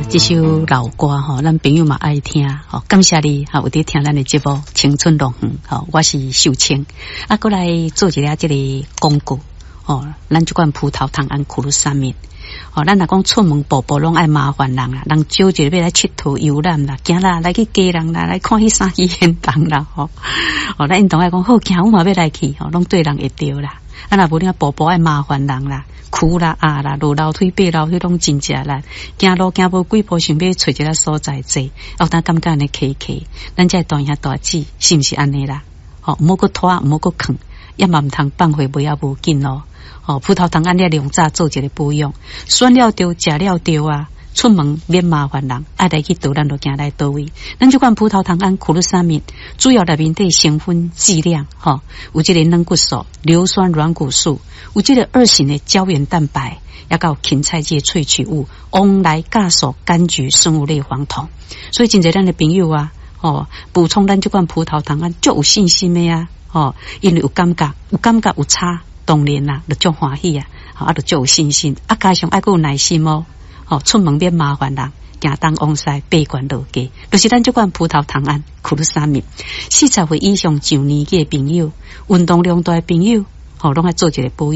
这首老歌吼，咱朋友嘛爱听吼，感谢你哈，有伫听咱的节目《青春龙园》吼，我是秀清啊，过来做一下这个广告哦，咱这款葡萄糖胺苦鲁沙米哦，咱若讲出门步步拢爱麻烦人啦，人少一个要来佚佗游览啦，行啦来去家人啦，来看迄啥鱼现动啦吼，哦，咱因同爱讲好行，我嘛要来去吼，拢对人会着啦，啊若无你步步爱麻烦人啦。苦啦啊啦，落楼梯爬楼梯拢真正难，行路行无几步，想要找一个所在坐，哦，当感觉安尼客客，咱这大兄大姊是毋是安尼啦？哦，毋好搁拖，毋好搁囥，也嘛毋通放回不要无紧咯。哦，葡萄糖胺了两早做一个保养，选了对，食了对啊。出门免麻烦人，爱来去倒咱就行来倒位。咱这款葡萄糖胺苦鲁沙米，主要内面的成分剂量，哈，有这个软骨素、硫酸软骨素，有这个2型的胶原蛋白，也有芹菜芥萃取物、翁来酵素、柑橘生物类黄酮。所以真侪咱的朋友啊，哦，补充咱这款葡萄糖胺就有信心的呀，哦，因为有感觉有差，当然啦，就足欢喜啊，啊，就有信心，啊，加上爱有耐心哦。哦，出门免麻烦人，行东往西，爬悬落街，就是咱这款葡萄糖胺苦鲁沙米，40岁以上上年纪的朋友，运动量大的朋友，哦，拢爱做一个保养。